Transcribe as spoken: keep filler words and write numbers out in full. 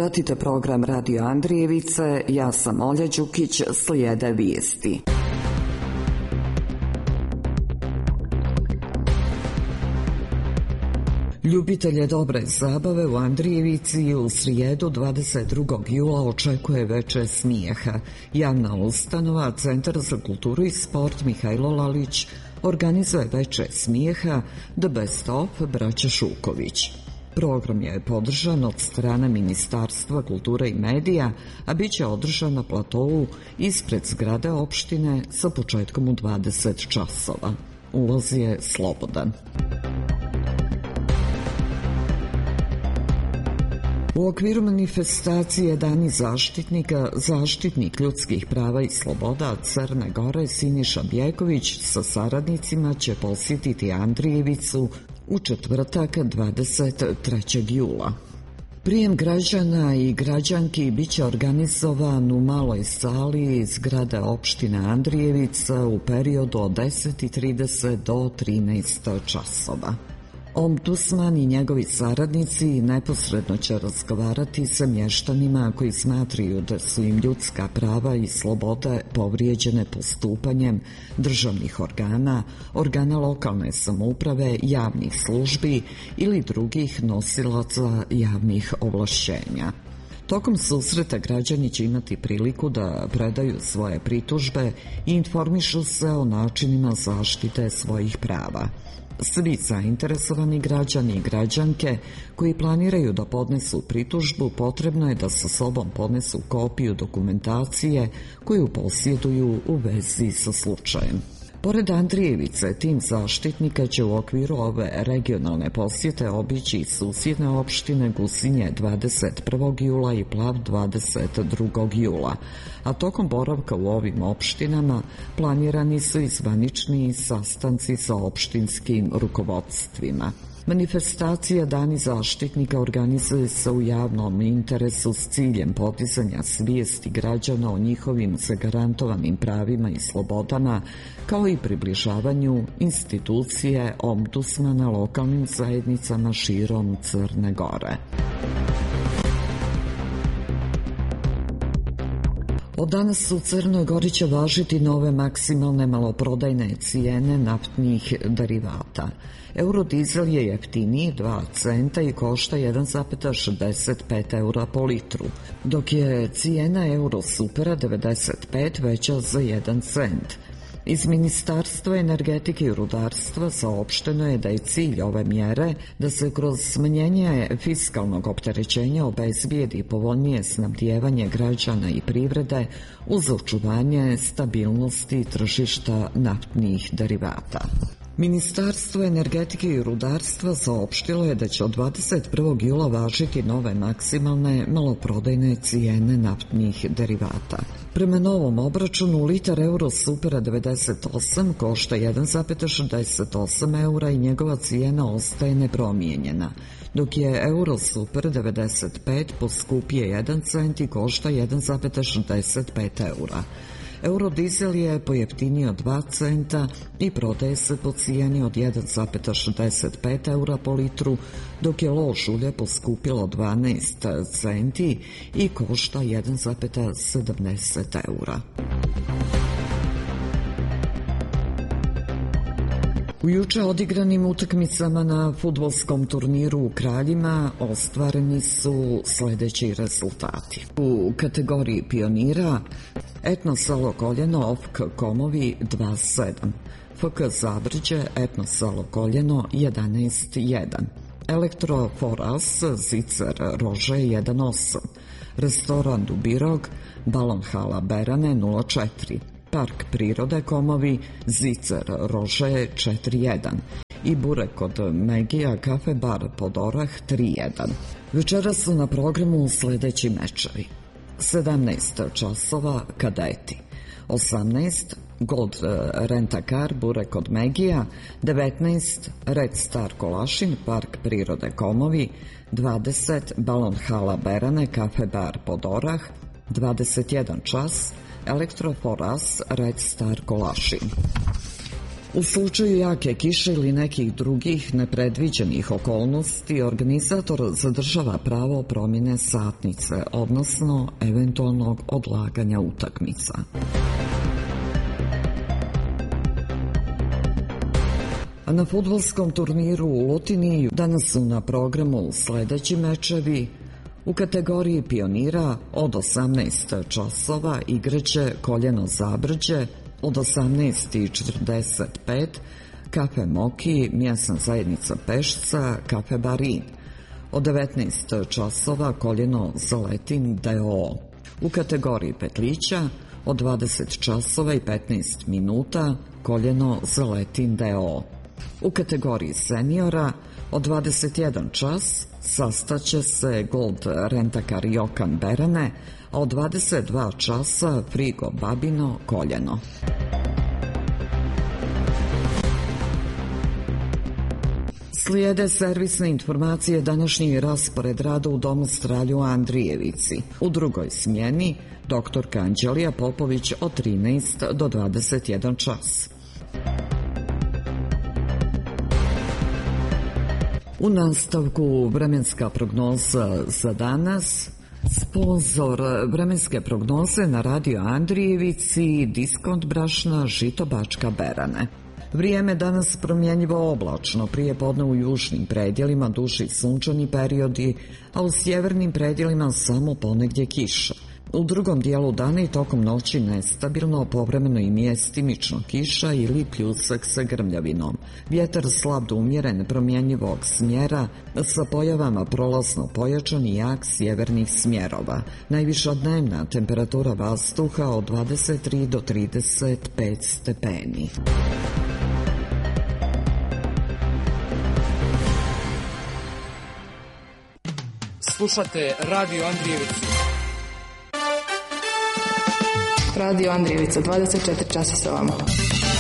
Pratite program Radio Andrijevice, ja sam Olja Đukić, slijede vijesti. Ljubitelje dobre zabave u Andrijevici u srijedu dvadeset drugog jula očekuje veče smijeha. Javna ustanova Centar za kulturu i sport Mihajlo Lalić organizuje veče smijeha The Best of braća Šuković. Program je podržan od strane Ministarstva kulture i medija, a bit će održan na platovu ispred zgrade opštine sa početkom u dvadeset časova. Ulaz je slobodan. U okviru manifestacije Dani zaštitnika, zaštitnik ljudskih prava i sloboda Crne Gore Siniša Bjeković sa saradnicima će posjetiti Andrijevicu u četvrtak dvadeset trećeg jula. Prijem građana i građanki bit će organizovan u maloj sali zgrade opštine Andrijevica u periodu od deset i trideset do trinaest časova. Ombudsman i njegovi saradnici neposredno će razgovarati sa mještanima koji smatraju da su im ljudska prava i slobode povrijeđene postupanjem državnih organa, organa lokalne samouprave, javnih službi ili drugih nosilaca javnih ovlašćenja. Tokom susreta građani će imati priliku da predaju svoje pritužbe i informišu se o načinima zaštite svojih prava. Svi zainteresovani građani i građanke koji planiraju da podnesu pritužbu potrebno je da sa sobom podnesu kopiju dokumentacije koju posjeduju u vezi sa slučajem. Pored Andrijevice, tim zaštitnika će u okviru ove regionalne posjete obići i susjedne opštine Gusinje dvadeset prvog jula i Plav dvadeset drugog jula, a tokom boravka u ovim opštinama planirani su i zvanični sastanci sa opštinskim rukovodstvima. Manifestacija Dani zaštitnika organizuje se u javnom interesu s ciljem podizanja svijesti građana o njihovim zagarantovanim pravima i slobodama, kao i približavanju institucije ombudsmana lokalnim zajednicama širom Crne Gore. Od danas u Crnoj Gori će važiti nove maksimalne maloprodajne cijene naftnih derivata. Eurodizel je jeftiniji dva centa i košta jedan zarez šezdeset pet eura po litru, dok je cijena Eurosupera devedeset pet veća za jedan cent. Iz Ministarstva energetike i rudarstva saopšteno je da je cilj ove mjere da se kroz smanjenje fiskalnog opterećenja obezbijedi povoljnije snabdijevanje građana i privrede uz očuvanje stabilnosti tržišta naftnih derivata. Ministarstvo energetike i rudarstva saopštilo je da će od dvadeset prvog jula važiti nove maksimalne maloprodajne cijene naftnih derivata. Prema novom obračunu, litar Eurosupera devedeset osam košta jedan zarez šezdeset osam eura i njegova cijena ostaje nepromijenjena, dok je Eurosuper devedeset pet poskupije jedan cent i košta jedan zarez šezdeset pet eura. Eurodizel je pojeftinio dva centa i prodaje se po cijeni od jedan zarez šezdeset pet eura po litru, dok je lož ulje poskupilo dvanaest centi i košta jedan zarez sedamdeset eura. U juče odigranim utakmicama na fudbalskom turniru u Kraljima ostvareni su sljedeći rezultati. U kategoriji pionira Etno Selo Koljeno O F K Komovi dva sedam, F K Zabrđe Etno Selo Koljeno jedanaest jedan, Elektro Foras Zicer Rože jedan osam, Restoran Dubirog Balon Hala Berane nula četiri, Park prirode Komovi Zicer Rože četiri jedan i Burek kod Megija Kafe Bar Podorah tri jedan. Večera su na programu sljedeći mečevi. sedamnaest časova Kadeti, osamnaest Gold Rentakar Burek kod Megija, devetnaest Red Star Kolašin Park prirode Komovi, dvadeset Balon Hala Berane Kafe Bar Podorah, dvadeset jedan čas Elektroforas Red Star Kolašin. U slučaju jake kiše ili nekih drugih nepredviđenih okolnosti, organizator zadržava pravo promjene satnice, odnosno eventualnog odlaganja utakmica. A na fudbalskom turniru u Lutiniji danas su na programu sledeći mečevi. U kategoriji pionira od osamnaest časova igraće Koljeno Zabrđe, od osamnaest četrdeset pet Kafe Moki, mjesna zajednica Pešca, Kafe Barin. Od devetnaest časova Koljeno Zaletin D O O. U kategoriji petlića od dvadeset časova i petnaest minuta Koljeno Zaletin D O O. U kategoriji seniora od dvadeset jedan čas sastaće se Gold Rentakar Jokan Berane, a od dvadeset dva časa Frigo Babino Koljeno. Slijede servisne informacije današnji raspored rada u Domu zdravlja u Andrijevici. U drugoj smjeni doktorka Anđelija Popović od trinaest do dvadeset jedan čas. U nastavku vremenska prognoza za danas. Sponzor vremenske prognoze na radio Andrijevici, Diskont brašna Žito Bačka Berane. Vrijeme danas promjenjivo oblačno, prije podne u južnim predjelima duži sunčani periodi, a u sjevernim predjelima samo ponegdje kiša. U drugom dijelu dana i tokom noći nestabilno, povremeno i mjestimično kiša ili pljusak sa grmljavinom. Vjetar slab do umjeren promjenjivog smjera sa pojavama prolazno pojačan i jak sjevernih smjerova. Najviša dnevna temperatura vazduha od dvadeset tri do trideset pet stepeni. Slušate Radio Andrijevicu. Radio Andrijevica, dvadeset četiri časa sa vama.